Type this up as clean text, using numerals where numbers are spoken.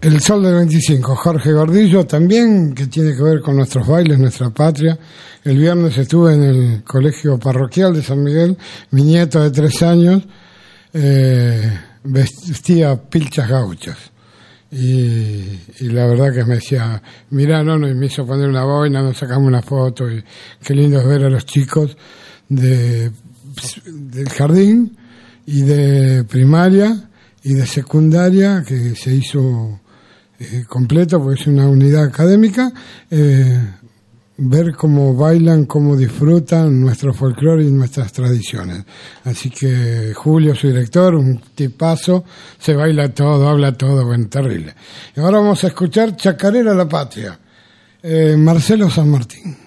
El Sol del 25, Jorge Gordillo, también, que tiene que ver con nuestros bailes, nuestra patria. El viernes estuve en el colegio parroquial de San Miguel, mi nieto de 3 años vestía pilchas gauchas. Y la verdad que me decía, mirá, no, y me hizo poner una boina, nos sacamos una foto, y qué lindo es ver a los chicos del jardín y de primaria y de secundaria, que se hizo completo, porque es una unidad académica, ver cómo bailan, cómo disfrutan nuestro folclore y nuestras tradiciones. Así que Julio, su director, un tipazo, se baila todo, habla todo, bueno, terrible. Y ahora vamos a escuchar Chacarera la Patria, Marcelo San Martín.